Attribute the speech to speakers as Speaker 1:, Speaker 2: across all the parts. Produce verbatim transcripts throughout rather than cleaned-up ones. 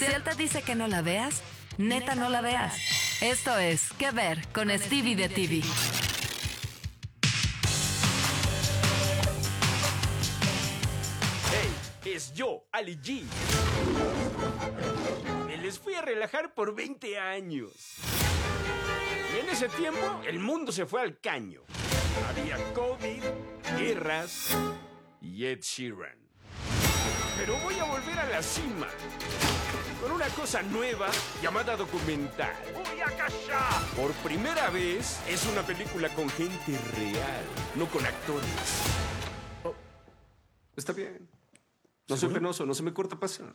Speaker 1: Si él te dice que no la veas, neta no la veas. Esto es ¿Qué ver? Con Stevie de T V.
Speaker 2: Hey, es yo, Ali G. Me les fui a relajar por veinte años. Y en ese tiempo, el mundo se fue al caño. Había COVID, guerras y Ed Sheeran. Pero voy a volver a la cima. Con una cosa nueva llamada documental. ¡Voy a callar! Por primera vez es una película con gente real, no con actores. Oh, está bien. No soy penoso, no se me corta pasión.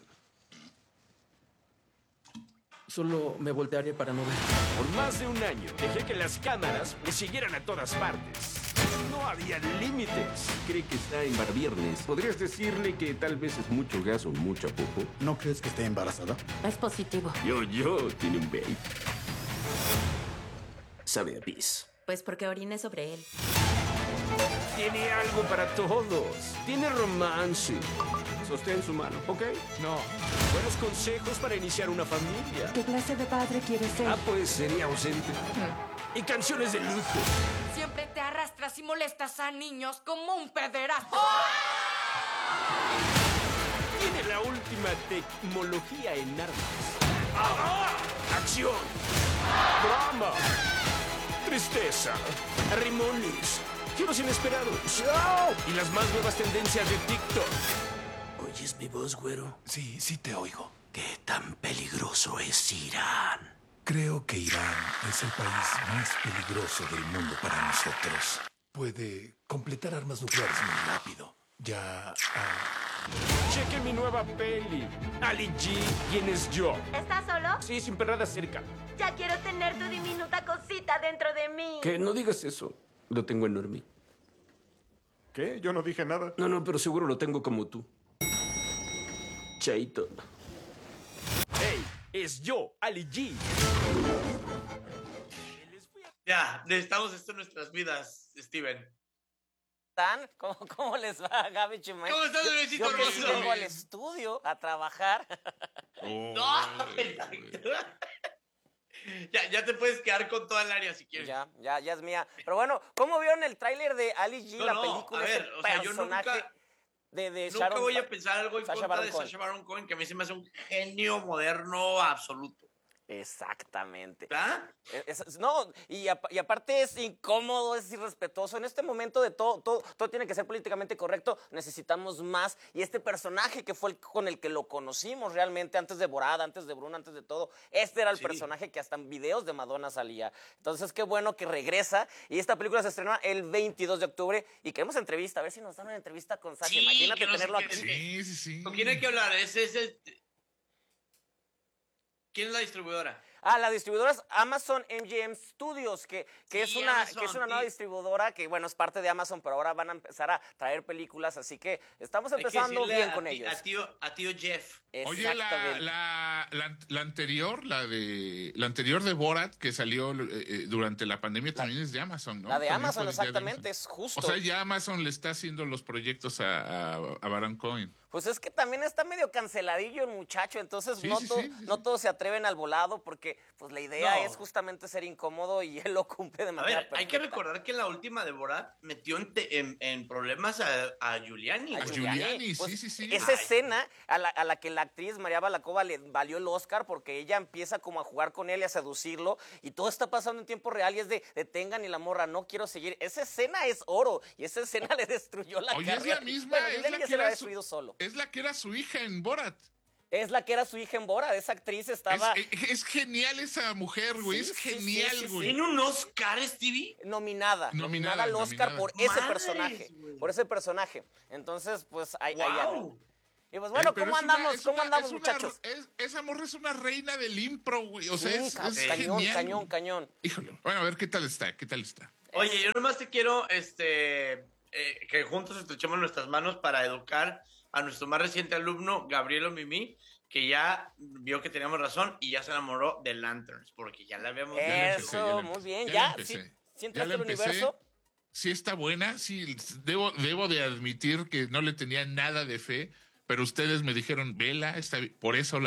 Speaker 3: Solo me voltearé para no ver.
Speaker 2: Por más de un año dejé que las cámaras me siguieran a todas partes. No había límites.
Speaker 4: Cree que está en bar viernes. ¿Podrías decirle que tal vez es mucho gas o mucha popo?
Speaker 5: ¿No crees que esté embarazada?
Speaker 6: Es positivo.
Speaker 4: Yo, yo, tiene un baby. Sabe a pis.
Speaker 6: Pues porque orine sobre él.
Speaker 2: Tiene algo para todos. Tiene romance. Sostén su mano, ¿ok? No. Buenos consejos para iniciar una familia.
Speaker 6: ¿Qué clase de padre quieres ser?
Speaker 2: Ah, pues sería ausente. Y canciones de lujo.
Speaker 7: Siempre te arrastras y molestas a niños como un pederasta.
Speaker 2: Tiene la última tecnología en armas. ¡Ah! ¡Acción! ¡Drama! ¡Tristeza! ¡Rimones! ¡Giros inesperados! Y las más nuevas tendencias de TikTok.
Speaker 4: ¿Oyes mi voz, güero?
Speaker 5: Sí, sí te oigo.
Speaker 4: ¿Qué tan peligroso es Irán?
Speaker 5: Creo que Irán es el país más peligroso del mundo para nosotros. Puede completar armas nucleares muy rápido. Ya... Ah...
Speaker 2: Cheque mi nueva peli. Ali G, ¿quién es yo?
Speaker 8: ¿Estás solo?
Speaker 2: Sí, sin perrada cerca.
Speaker 8: Ya quiero tener tu diminuta cosita dentro de mí.
Speaker 4: Que no digas eso. Lo tengo enorme.
Speaker 5: ¿Qué? Yo no dije nada.
Speaker 4: No, no, pero seguro lo tengo como tú. Chaito.
Speaker 2: Hey, es yo, Ali G.
Speaker 9: Ya, necesitamos esto en nuestras vidas, Steven.
Speaker 10: ¿Están? ¿Cómo, cómo les va, Gaby Chumel?
Speaker 9: ¿Cómo estás, bebecito
Speaker 10: Yo, yo que sí
Speaker 9: hermoso?
Speaker 10: vengo al estudio a trabajar.
Speaker 9: Oh, no, exacto. Ya, ya te puedes quedar con toda el área si quieres.
Speaker 10: Ya, ya, ya es mía. Pero bueno, ¿cómo vieron el tráiler de Ali G,
Speaker 9: No,
Speaker 10: la
Speaker 9: no,
Speaker 10: película?
Speaker 9: a ver,
Speaker 10: ese
Speaker 9: o sea, yo
Speaker 10: personaje
Speaker 9: nunca-
Speaker 10: de, de
Speaker 9: Nunca
Speaker 10: Sharon-
Speaker 9: voy a pensar algo en
Speaker 10: Sacha
Speaker 9: contra
Speaker 10: Baron
Speaker 9: de
Speaker 10: Cohen.
Speaker 9: Sacha Baron Cohen, que a mí se me hace un genio moderno absoluto.
Speaker 10: Exactamente.
Speaker 9: ¿Ah?
Speaker 10: Es- es- no, y, apa- y aparte es incómodo, es irrespetuoso. En este momento de todo, todo, todo tiene que ser políticamente correcto. Necesitamos más. Y este personaje que fue el con el que lo conocimos realmente, antes de Borat, antes de Bruno, antes de todo, este era el
Speaker 9: Sí.
Speaker 10: personaje que hasta en videos de Madonna salía. Entonces, qué bueno que regresa. Y esta película se estrena el veintidós de octubre. Y queremos entrevista, a ver si nos dan una entrevista con Sacha.
Speaker 9: Sí,
Speaker 10: Imagínate
Speaker 9: que no sé
Speaker 10: tenerlo
Speaker 9: qué
Speaker 10: aquí.
Speaker 9: decir.
Speaker 5: Sí, sí, sí.
Speaker 9: ¿Con quién hay que hablar? Ese es el... ¿Quién es la distribuidora?
Speaker 10: Ah, la distribuidora es Amazon M G M Studios, que, que,
Speaker 9: Sí,
Speaker 10: es una,
Speaker 9: Amazon,
Speaker 10: que es una nueva
Speaker 9: sí.
Speaker 10: distribuidora que, bueno, es parte de Amazon, pero ahora van a empezar a traer películas, así que estamos
Speaker 9: Hay que
Speaker 10: empezando
Speaker 9: decirle
Speaker 10: bien
Speaker 9: a
Speaker 10: con
Speaker 9: ti-
Speaker 10: ellos.
Speaker 9: A tío, a tío Jeff.
Speaker 11: Oye, la,
Speaker 10: Exactamente.
Speaker 11: la, la, la anterior, la de la anterior de Borat, que salió eh, eh, durante la pandemia, también es de Amazon, ¿no?
Speaker 10: La de
Speaker 11: También
Speaker 10: Amazon,
Speaker 11: fue de
Speaker 10: exactamente,
Speaker 11: Amazon.
Speaker 10: es justo.
Speaker 11: O sea, ya Amazon le está haciendo los proyectos a, a, a Baron Cohen.
Speaker 10: Pues es que también está medio canceladillo el muchacho, entonces
Speaker 11: Sí,
Speaker 10: no,
Speaker 11: sí,
Speaker 10: to-
Speaker 11: sí, sí,
Speaker 10: no
Speaker 11: sí.
Speaker 10: todos se atreven al volado porque pues la idea
Speaker 9: No.
Speaker 10: es justamente ser incómodo y él lo cumple de
Speaker 9: A
Speaker 10: manera
Speaker 9: ver, hay que
Speaker 10: perfecta.
Speaker 9: recordar que en la última de Borat metió en, te- en, en problemas a, a Giuliani.
Speaker 10: A
Speaker 11: A
Speaker 9: güey.
Speaker 10: Giuliani.
Speaker 11: Giuliani,
Speaker 10: Pues,
Speaker 11: sí, sí, sí.
Speaker 10: Esa
Speaker 9: Ay.
Speaker 10: escena a la, a la que la actriz María Balacova le valió el Oscar porque ella empieza como a jugar con él y a seducirlo y todo está pasando en tiempo real y es de detengan y la morra, no quiero seguir. Esa escena es oro y esa escena le destruyó la
Speaker 11: Oye, es
Speaker 10: carrera.
Speaker 11: la misma,
Speaker 10: Bueno,
Speaker 11: es
Speaker 10: Giuliani
Speaker 11: la
Speaker 10: ya
Speaker 11: que
Speaker 10: se la
Speaker 11: era
Speaker 10: ha
Speaker 11: su,
Speaker 10: destruido solo.
Speaker 11: es la que era su hija en Borat.
Speaker 10: Es la que era su hija en Bora, esa actriz
Speaker 11: Es,
Speaker 10: estaba
Speaker 11: eh, es genial esa mujer, güey.
Speaker 10: Sí,
Speaker 11: es
Speaker 10: sí, sí,
Speaker 11: genial,
Speaker 10: sí, sí.
Speaker 11: güey.
Speaker 9: ¿Tiene un Oscar, Stevie?
Speaker 10: nominada, nominada,
Speaker 11: Nominada,
Speaker 10: al Oscar
Speaker 11: nominada.
Speaker 10: por ese
Speaker 9: Madres,
Speaker 10: personaje,
Speaker 9: güey.
Speaker 10: por ese personaje. Entonces, pues ahí, ahí anda.
Speaker 9: ¡Wow!
Speaker 10: Y pues bueno,
Speaker 11: Eh, pero
Speaker 10: ¿cómo
Speaker 11: es una-
Speaker 10: andamos?
Speaker 11: es
Speaker 10: ¿Cómo
Speaker 11: una-
Speaker 10: andamos,
Speaker 11: es una-
Speaker 10: muchachos?
Speaker 11: es- esa morra es una reina del impro, güey. O sea,
Speaker 10: Sí,
Speaker 11: es,
Speaker 10: ca-
Speaker 11: es
Speaker 10: cañón,
Speaker 11: genial.
Speaker 10: cañón, cañón.
Speaker 11: Híjole. Bueno, a ver qué tal está, qué tal está.
Speaker 9: Oye, yo nomás te quiero este, eh, que juntos estrechemos nuestras manos para educar a nuestro más reciente alumno, Gabrielo Mimi, que ya vio que teníamos razón y ya se enamoró de Lanterns, porque ya la habíamos
Speaker 11: Ya la
Speaker 10: Eso,
Speaker 11: empecé, ya la
Speaker 10: muy
Speaker 11: empecé,
Speaker 10: bien.
Speaker 11: ya
Speaker 10: Ya,
Speaker 11: la
Speaker 10: sí,
Speaker 11: empecé.
Speaker 10: sí
Speaker 11: Ya
Speaker 10: entraste
Speaker 11: la
Speaker 10: al
Speaker 11: empecé.
Speaker 10: universo.
Speaker 11: Sí está buena, sí, debo, debo de admitir que no le tenía nada de fe, pero ustedes me dijeron, vela, está bi-". Por eso la vi.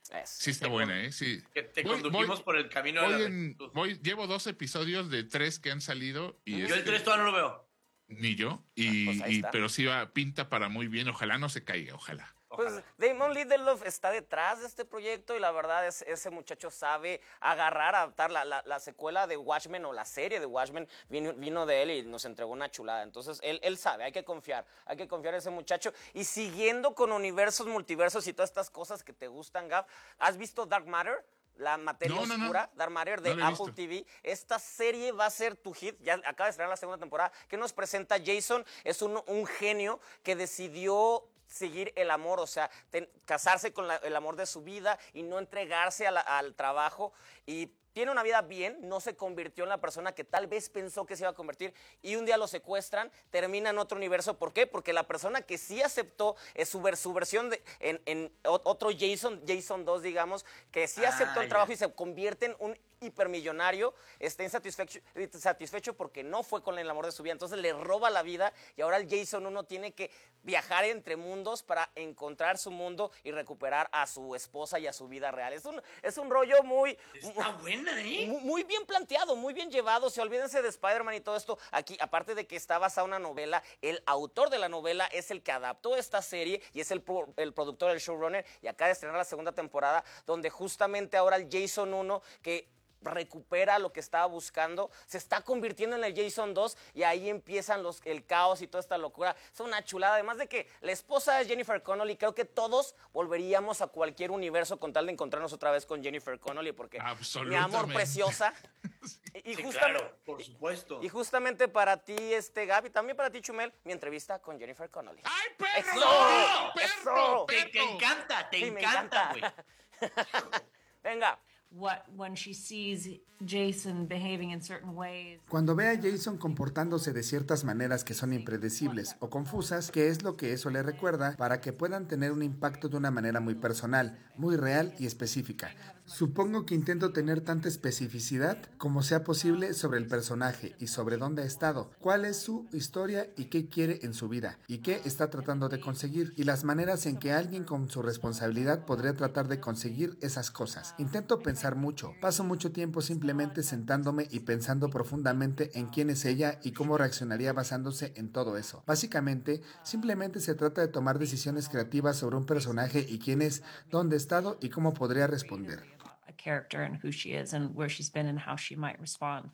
Speaker 11: Sí está buena, ¿eh? Sí.
Speaker 9: Que te
Speaker 11: Voy-
Speaker 9: condujimos
Speaker 11: voy-
Speaker 9: por el camino
Speaker 11: voy
Speaker 9: de la
Speaker 11: en-
Speaker 9: rectitud.
Speaker 11: voy- Llevo dos episodios de tres que han salido y
Speaker 9: Yo
Speaker 11: este,
Speaker 9: el tres todavía no lo veo.
Speaker 11: ni yo, y,
Speaker 10: Pues ahí
Speaker 11: y-
Speaker 10: está.
Speaker 11: pero sí va, pinta para muy bien. Ojalá no se caiga, ojalá.
Speaker 10: Pues Damon Lindelof está detrás de este proyecto y la verdad es ese muchacho sabe agarrar, adaptar la, la, la secuela de Watchmen o la serie de Watchmen vino, vino de él y nos entregó una chulada. Entonces él, él sabe, hay que confiar, hay que confiar en ese muchacho. Y siguiendo con universos, multiversos y todas estas cosas que te gustan, Gav, ¿has visto Dark Matter? La materia
Speaker 11: No, no, no.
Speaker 10: oscura, Dark Matter de
Speaker 11: No la he
Speaker 10: Apple
Speaker 11: visto.
Speaker 10: T V. Esta serie va a ser tu hit. Ya acaba de estrenar la segunda temporada. ¿Qué nos presenta Jason? Es un, un genio que decidió seguir el amor, o sea, ten- casarse con la- el amor de su vida y no entregarse a la- al trabajo. Y tiene una vida bien, no se convirtió en la persona que tal vez pensó que se iba a convertir y un día lo secuestran, termina en otro universo. ¿Por qué? Porque la persona que sí aceptó es su, ver- su versión de, en, en o- otro Jason, Jason dos, digamos, que sí
Speaker 9: Ah,
Speaker 10: aceptó el
Speaker 9: ya.
Speaker 10: trabajo y se convierte en un hipermillonario, está insatisfecho, satisfecho porque no fue con el amor de su vida, entonces le roba la vida y ahora el Jason uno tiene que viajar entre mundos para encontrar su mundo y recuperar a su esposa y a su vida real. Es un, es un rollo muy...
Speaker 9: Está buena, ¿eh?
Speaker 10: Muy, muy bien planteado, muy bien llevado. Se olvídense de Spider-Man y todo esto. Aquí, aparte de que está basada en una novela, el autor de la novela es el que adaptó esta serie y es el, pro- el productor, el showrunner. Y acaba de estrenar la segunda temporada, donde justamente ahora el Jason uno, que recupera lo que estaba buscando, se está convirtiendo en el Jason dos y ahí empiezan los, el caos y toda esta locura. Es una chulada, además de que la esposa es Jennifer Connelly. Creo que todos volveríamos a cualquier universo con tal de encontrarnos otra vez con Jennifer Connelly, porque mi amor
Speaker 11: Absolutamente.
Speaker 10: preciosa. Y, y
Speaker 9: Sí,
Speaker 10: justamente,
Speaker 9: claro, por supuesto.
Speaker 10: y justamente para ti, este Gaby, también para ti, Chumel, mi entrevista con Jennifer Connelly.
Speaker 11: ¡Ay, perro!
Speaker 10: ¡Eso!
Speaker 11: ¡No! ¡Perro!
Speaker 10: ¡Eso!
Speaker 9: Te, te encanta, te
Speaker 10: Sí, me
Speaker 9: encanta, güey.
Speaker 10: Venga.
Speaker 12: What when she sees Jason behaving in certain ways.
Speaker 13: Cuando ve a Jason comportándose de ciertas maneras que son impredecibles o confusas, ¿qué es lo que eso le recuerda para que puedan tener un impacto de una manera muy personal, muy real y específica? Supongo que intento tener tanta especificidad como sea posible sobre el personaje y sobre dónde ha estado, cuál es su historia y qué quiere en su vida y qué está tratando de conseguir y las maneras en que alguien con su responsabilidad podría tratar de conseguir esas cosas. Intento pensar mucho, paso mucho tiempo simplemente sentándome y pensando profundamente en quién es ella y cómo reaccionaría basándose en todo eso. Básicamente, simplemente se trata de tomar decisiones creativas sobre un personaje y quién es, dónde ha estado y cómo podría responder.
Speaker 12: A character and who she is and where she's been and how she might respond.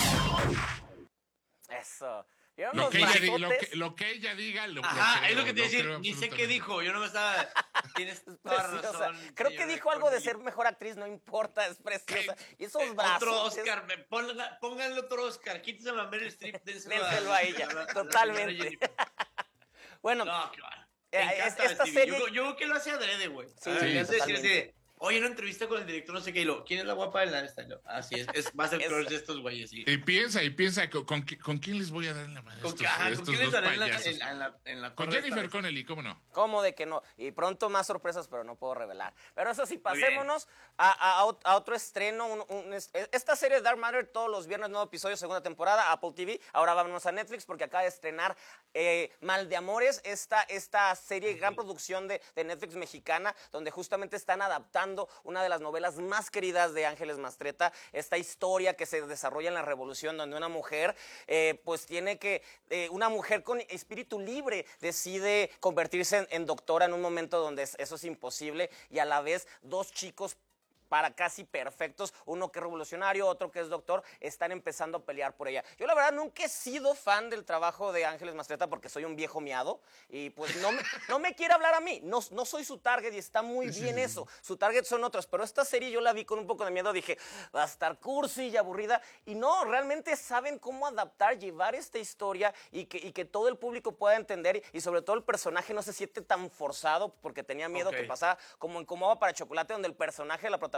Speaker 10: Eso. Yo
Speaker 11: Lo
Speaker 10: unos
Speaker 11: que, ella, di- lo,
Speaker 10: brazotes.
Speaker 11: que, lo que ella diga, lo, lo
Speaker 9: Ajá,
Speaker 11: creo,
Speaker 9: es lo que te iba a
Speaker 11: lo
Speaker 9: decir.
Speaker 11: creo
Speaker 9: Ni sé qué
Speaker 11: absolutamente.
Speaker 9: dijo. Yo no me estaba. Tienes toda
Speaker 10: Preciosa.
Speaker 9: razón.
Speaker 10: Creo que
Speaker 9: señora
Speaker 10: dijo algo de
Speaker 9: Connelly.
Speaker 10: ser mejor actriz, no importa, es preciosa. Y esos
Speaker 9: Eh,
Speaker 10: brazos.
Speaker 9: Otro Oscar. me- ponga- Pónganle otro Oscar. Quítese a Meryl Streep. Dénselo
Speaker 10: Dénselo a ella,
Speaker 9: a la- a la
Speaker 10: totalmente.
Speaker 9: señora Jennifer.
Speaker 10: Bueno,
Speaker 9: No, claro.
Speaker 10: eh,
Speaker 9: Me
Speaker 10: es-
Speaker 9: encanta
Speaker 10: esta
Speaker 9: el T V. Yo,
Speaker 10: serie-
Speaker 9: yo creo que lo hace adrede, güey.
Speaker 10: Sí,
Speaker 9: Ah,
Speaker 10: sí,
Speaker 9: le hace decir
Speaker 10: totalmente.
Speaker 9: así de, oye, una entrevista con el director, no sé qué, y lo, ¿quién es la guapa de la esta? Y lo, Así es, es, va a ser
Speaker 10: Es-
Speaker 9: crush de estos güeyes, sí.
Speaker 11: Y piensa, y piensa, ¿con, con, qui- con quién les voy a dar la madre?
Speaker 9: ¿Con,
Speaker 11: estos-
Speaker 9: qué- ajá, ¿con
Speaker 11: estos
Speaker 9: quién les
Speaker 11: dos
Speaker 9: daré en la,
Speaker 11: payasos?
Speaker 9: en, en la, en la
Speaker 11: Con
Speaker 9: torre
Speaker 11: Jennifer
Speaker 9: esta?
Speaker 11: Connelly, ¿cómo no?
Speaker 10: ¿cómo de que no? Y pronto más sorpresas, pero no puedo revelar. Pero eso sí,
Speaker 9: Muy bien.
Speaker 10: pasémonos a, a- a ot- a otro estreno. un- un- es- esta serie de Dark Matter todos los viernes, nuevo episodio, segunda temporada, Apple T V. Ahora vámonos a Netflix porque acaba de estrenar eh, Mal de Amores, esta, esta serie, gran producción de, de Netflix mexicana, donde justamente están adaptando una de las novelas más queridas de Ángeles Mastretta, esta historia que se desarrolla en la Revolución, donde una mujer, eh, pues tiene que, eh, una mujer con espíritu libre decide convertirse en, en doctora en un momento donde es- eso es imposible y a la vez dos chicos para casi perfectos, uno que es revolucionario, otro que es doctor, están empezando a pelear por ella. Yo la verdad nunca he sido fan del trabajo de Ángeles Mastretta porque soy un viejo miado y pues no me, no me quiere hablar a mí, no, no soy su target y está muy bien eso, su target son otros, pero esta serie yo la vi con un poco de miedo, dije, va a estar cursi y aburrida y no, realmente saben cómo adaptar, llevar esta historia y que, y que todo el público pueda entender y sobre todo el personaje no se siente tan forzado porque tenía miedo
Speaker 9: Ok.
Speaker 10: que pasara como en Cómo va para Chocolate, donde el personaje de la protagonista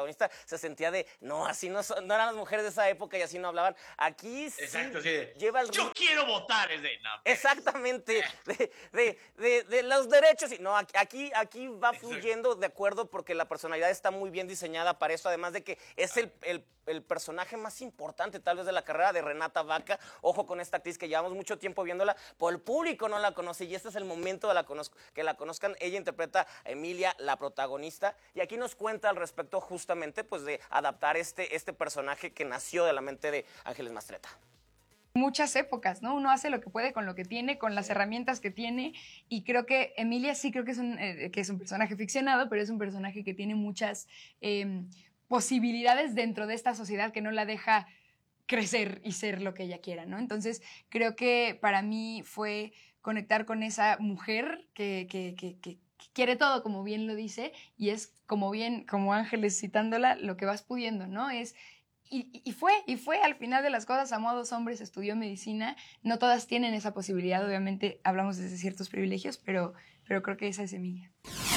Speaker 10: protagonista se sentía de, no, así no, son, no eran las mujeres de esa época y así no hablaban. Aquí sí,
Speaker 9: Exacto, sí de,
Speaker 10: lleva el...
Speaker 9: Yo quiero votar, es de, no.
Speaker 10: Exactamente, de, de, de, de los derechos. Y no, aquí, aquí va fluyendo de acuerdo porque la personalidad está muy bien diseñada para eso, además de que es el, el, el personaje más importante tal vez de la carrera de Renata Vaca. Ojo con esta actriz que llevamos mucho tiempo viéndola, por el público no la conoce y este es el momento de la que la conozcan. Ella interpreta a Emilia, la protagonista, y aquí nos cuenta al respecto justamente pues de adaptar este, este personaje que nació de la mente de Ángeles Mastretta.
Speaker 14: Muchas épocas, ¿no? Uno hace lo que puede con lo que tiene, con las herramientas que tiene, y creo que Emilia sí creo que es un, eh, que es un personaje ficcionado, pero es un personaje que tiene muchas eh, posibilidades dentro de esta sociedad que no la deja crecer y ser lo que ella quiera, ¿no? Entonces, creo que para mí fue conectar con esa mujer que, que, que, que, que quiere todo, como bien lo dice, y es como bien, como Ángeles citándola, lo que vas pudiendo, ¿no? Es... Y, y fue, y fue al final de las cosas, amó a dos hombres, estudió medicina, no todas tienen esa posibilidad, obviamente hablamos desde ciertos privilegios, pero, pero creo que esa es Emilia.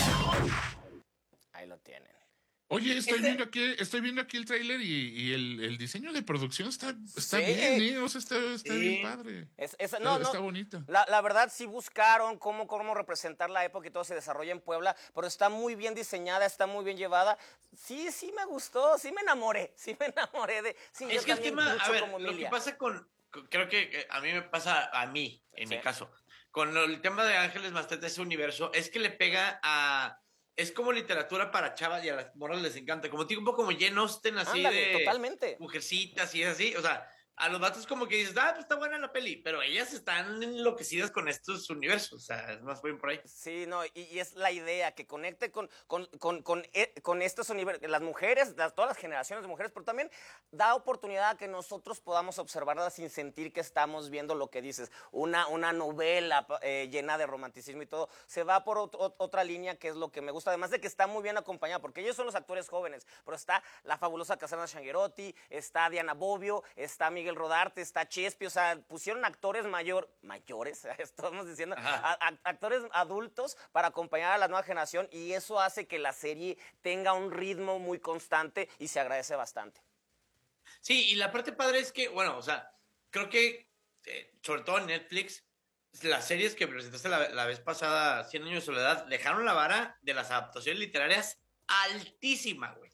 Speaker 10: Ahí lo tienen.
Speaker 11: Oye, estoy viendo aquí, estoy viendo aquí el tráiler y, y el, el diseño de producción está, está
Speaker 10: Sí.
Speaker 11: bien, ¿eh? O sea, está, está
Speaker 10: Sí.
Speaker 11: bien padre.
Speaker 10: Es, es, no,
Speaker 11: está, está
Speaker 10: no,
Speaker 11: bonito.
Speaker 10: La, la verdad sí buscaron cómo, cómo representar la época y todo se desarrolla en Puebla, pero está muy bien diseñada, está muy bien llevada. Sí, sí me gustó, sí me enamoré, sí me enamoré de... Sí,
Speaker 9: es
Speaker 10: yo
Speaker 9: que el
Speaker 10: también
Speaker 9: tema,
Speaker 10: lucho
Speaker 9: a ver,
Speaker 10: como
Speaker 9: lo que
Speaker 10: Emilia.
Speaker 9: pasa con, con- creo que eh, a mí me pasa, a mí, en
Speaker 10: Sí.
Speaker 9: mi caso, con el tema de Ángeles Mastretta, ese universo, es que le pega a... Es como literatura para chavas y a las morras les encanta. Como tipo, un poco como Jane Austen, así
Speaker 10: Ándale,
Speaker 9: de...
Speaker 10: totalmente.
Speaker 9: Mujercitas y así, o sea... A los vatos como que dices, ah, pues está buena la peli, pero ellas están enloquecidas con estos universos, o sea, es más bien por ahí.
Speaker 10: Sí, no, y, y es la idea, que conecte con, con, con, con, eh, con estos universos, las mujeres, las, todas las generaciones de mujeres, pero también da oportunidad a que nosotros podamos observarlas sin sentir que estamos viendo lo que dices. Una, una novela eh, llena de romanticismo y todo, se va por ot- ot- otra línea que es lo que me gusta, además de que está muy bien acompañada, porque ellos son los actores jóvenes, pero está la fabulosa Cassandra Shanguerotti, está Diana Bobbio, está Miguel Rodarte, está Chespi, o sea, pusieron actores mayor, mayores, estamos diciendo, a, a, actores adultos para acompañar a la nueva generación y eso hace que la serie tenga un ritmo muy constante y se agradece bastante.
Speaker 9: Sí, y la parte padre es que, bueno, o sea, creo que, eh, sobre todo en Netflix, las series que presentaste la, la vez pasada, Cien años de soledad, dejaron la vara de las adaptaciones literarias altísima, güey.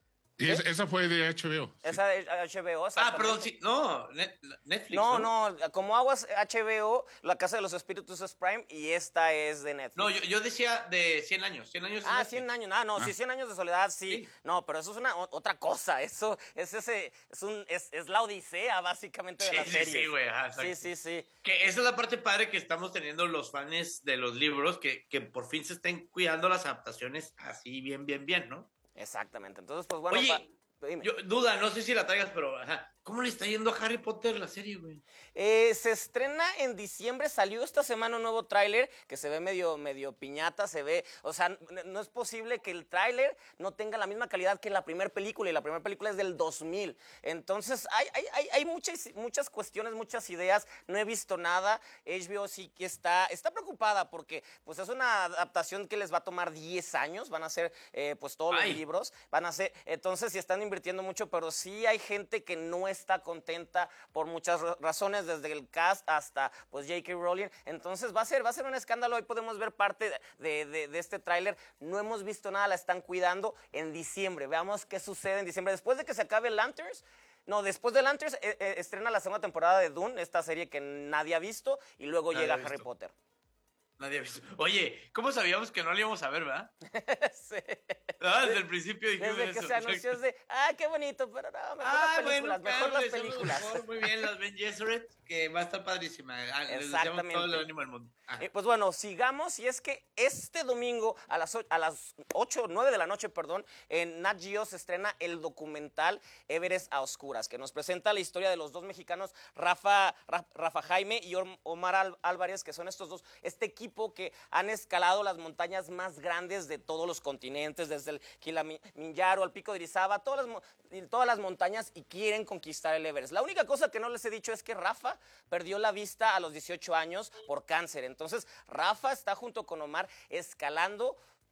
Speaker 11: Y es- esa fue de H B O.
Speaker 10: Esa de H B O.
Speaker 9: Ah, perdón, sí, no, Net- Netflix.
Speaker 10: No, no, como aguas H B O, La Casa de los Espíritus es Prime y esta es de Netflix.
Speaker 9: No, yo, yo decía de cien años, cien años. es
Speaker 10: Ah,
Speaker 9: Netflix.
Speaker 10: cien años, ah, no,
Speaker 9: Ah.
Speaker 10: sí, cien años de soledad, sí. No, pero eso es una o- otra cosa, eso es ese, es un, es, es la odisea básicamente de
Speaker 9: Sí,
Speaker 10: la
Speaker 9: sí,
Speaker 10: serie.
Speaker 9: sí, güey, ajá,
Speaker 10: Sí,
Speaker 9: exacto.
Speaker 10: sí, sí.
Speaker 9: Que esa es la parte padre que estamos teniendo los fans de los libros, que, que por fin se estén cuidando las adaptaciones así bien, bien, bien, ¿no?
Speaker 10: Exactamente, entonces pues bueno.
Speaker 9: Oye,
Speaker 10: pa- dime.
Speaker 9: yo, duda, no sé si la traigas, pero ajá, ¿cómo le está yendo a Harry Potter la serie, güey?
Speaker 10: Eh, se estrena en diciembre, salió esta semana un nuevo tráiler que se ve medio, medio piñata, se ve, o sea, n- no es posible que el tráiler no tenga la misma calidad que la primera película, y la primera película es del dos mil. Entonces, hay, hay, hay, hay muchas, muchas cuestiones, muchas ideas, no he visto nada. H B O sí que está, está preocupada porque pues es una adaptación que les va a tomar diez años, van a ser eh, pues todos
Speaker 9: Ay.
Speaker 10: los libros, van a ser, entonces sí están invirtiendo mucho, pero sí hay gente que no está contenta por muchas ra- razones, desde el cast hasta pues J K Rowling. Entonces va a ser, va a ser un escándalo. Hoy podemos ver parte de, de, de este tráiler. No hemos visto nada, la están cuidando en diciembre. Veamos qué sucede en diciembre. Después de que se acabe Lanterns, no, después de Lanterns eh, eh, estrena la segunda temporada de Dune, esta serie que nadie ha visto, y luego
Speaker 9: Nadie
Speaker 10: llega
Speaker 9: ha
Speaker 10: Harry
Speaker 9: visto.
Speaker 10: Potter.
Speaker 9: Nadie ha visto. Oye, ¿cómo sabíamos que no le íbamos a ver, verdad?
Speaker 10: Sí.
Speaker 9: Ah, desde el principio dijimos
Speaker 10: Desde que
Speaker 9: eso.
Speaker 10: se anunció es de, ah, qué bonito, pero no, mejor
Speaker 9: Ah,
Speaker 10: las
Speaker 9: bueno,
Speaker 10: películas, mejor
Speaker 9: claro,
Speaker 10: las
Speaker 9: le decíamos
Speaker 10: películas.
Speaker 9: mejor, muy bien, las Ben Gesserit, que va a estar padrísima. Ah, les deseamos
Speaker 10: Exactamente.
Speaker 9: todo el ánimo del mundo. Ajá.
Speaker 10: Eh, pues bueno, sigamos, y es que este domingo a las, o- a las ocho, nueve de la noche, perdón, en Nat Geo se estrena el documental Everest a Oscuras, que nos presenta la historia de los dos mexicanos, Rafa, Ra- Rafa Jaime y Or- Omar Al- Álvarez, que son estos dos, este equipo que han escalado las montañas más grandes de todos los continentes, desde el Kilimanjaro al Pico de Orizaba, todas las, mo- y todas las montañas, y quieren conquistar el Everest. La única cosa que no les he dicho es que Rafa perdió la vista a los dieciocho años por cáncer. Entonces, Rafa está junto con Omar escalando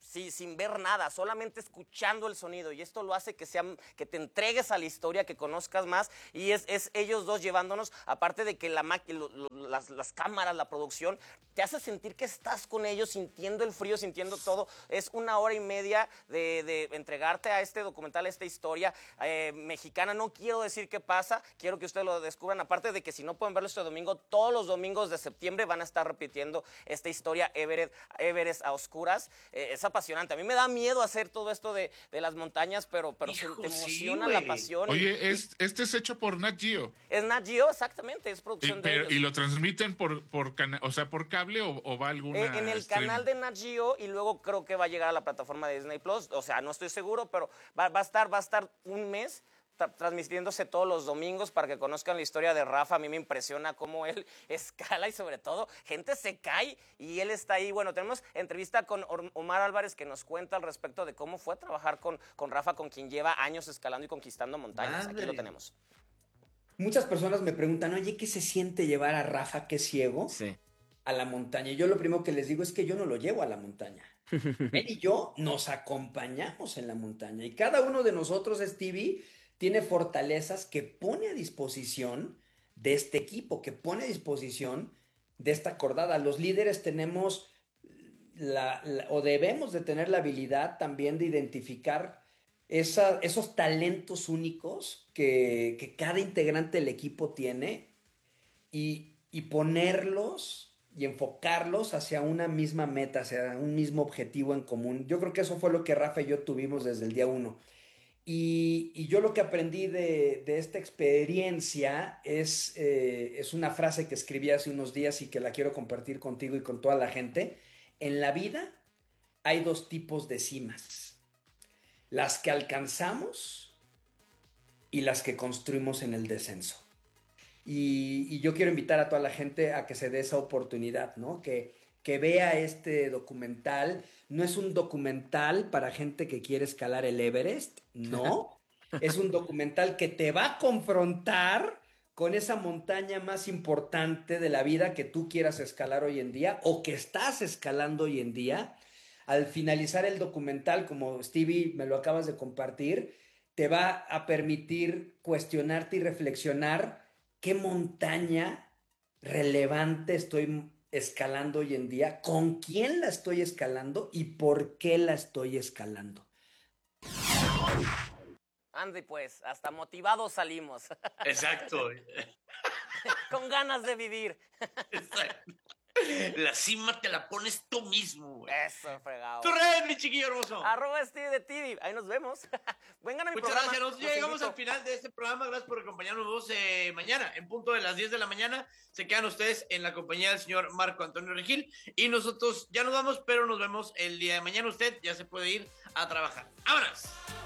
Speaker 10: Sí, sin ver nada, solamente escuchando el sonido, y esto lo hace que, sea, que te entregues a la historia, que conozcas más, y es, es ellos dos llevándonos, aparte de que la lo, lo, las, las cámaras, la producción, te hace sentir que estás con ellos, sintiendo el frío, sintiendo todo. Es una hora y media de, de entregarte a este documental, a esta historia eh, mexicana. No quiero decir qué pasa, quiero que ustedes lo descubran, aparte de que si no pueden verlo este domingo, todos los domingos de septiembre van a estar repitiendo esta historia Everest, Everest a oscuras. Eh, es apasionante. A mí me da miedo hacer todo esto de, de las montañas, pero, pero Hijo, se, te emociona sí, la pasión.
Speaker 11: Oye,
Speaker 10: y,
Speaker 11: es, este es hecho por Nat Geo.
Speaker 10: Es Nat Geo, exactamente, es producción
Speaker 11: y,
Speaker 10: de
Speaker 11: pero,
Speaker 10: ellos.
Speaker 11: ¿Y lo transmiten por, por, cana o sea, por cable o, o va alguna
Speaker 10: eh, En el
Speaker 11: stream?
Speaker 10: canal de Nat Geo, y luego creo que va a llegar a la plataforma de Disney Plus. O sea, no estoy seguro, pero va, va, a, estar, va a estar un mes transmitiéndose todos los domingos para que conozcan la historia de Rafa. A mí me impresiona cómo él escala y sobre todo gente se cae y él está ahí. Bueno, tenemos entrevista con Omar Álvarez que nos cuenta al respecto de cómo fue trabajar con, con Rafa, con quien lleva años escalando y conquistando montañas. Madre. Aquí lo tenemos.
Speaker 15: Muchas personas me preguntan, oye, ¿qué se siente llevar a Rafa, que es ciego, sí. a la montaña? Y yo lo primero que les digo es que yo no lo llevo a la montaña. Él y yo nos acompañamos en la montaña y cada uno de nosotros, Stevie, tiene fortalezas que pone a disposición de este equipo, que pone a disposición de esta cordada. Los líderes tenemos la, la, o debemos de tener la habilidad también de identificar esa, esos talentos únicos que, que cada integrante del equipo tiene y, y ponerlos y enfocarlos hacia una misma meta, hacia un mismo objetivo en común. Yo creo que eso fue lo que Rafa y yo tuvimos desde el día uno. Y, y yo lo que aprendí de, de esta experiencia es, eh, es una frase que escribí hace unos días y que la quiero compartir contigo y con toda la gente. En la vida hay dos tipos de cimas. Las que alcanzamos y las que construimos en el descenso. Y, y yo quiero invitar a toda la gente a que se dé esa oportunidad, ¿no? Que, que vea este documental. No es un documental para gente que quiere escalar el Everest, no. Es un documental que te va a confrontar con esa montaña más importante de la vida que tú quieras escalar hoy en día o que estás escalando hoy en día. Al finalizar el documental, como Stevie me lo acabas de compartir, te va a permitir cuestionarte y reflexionar qué montaña relevante estoy escalando hoy en día, con quién la estoy escalando y por qué la estoy escalando.
Speaker 10: Andy, pues, hasta motivados salimos.
Speaker 9: Exacto.
Speaker 10: Con ganas de vivir.
Speaker 9: Exacto. La cima te la pones tú mismo, güey.
Speaker 10: Eso, fregado.
Speaker 9: Tu red, mi chiquillo hermoso.
Speaker 10: Arroba Steve de T V. Ahí nos vemos. Vengan a mi
Speaker 9: Muchas
Speaker 10: programa.
Speaker 9: gracias. Nos llegamos invito. al final de este programa. Gracias por acompañarnos eh, mañana. En punto de las diez de la mañana se quedan ustedes en la compañía del señor Marco Antonio Regil. Y nosotros ya nos vamos, pero nos vemos el día de mañana. Usted ya se puede ir a trabajar. ¡Vámonos!